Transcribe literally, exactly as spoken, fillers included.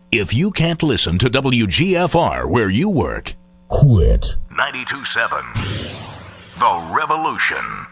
If you can't listen to W G F R where you work, quit. ninety-two point seven The Revolution.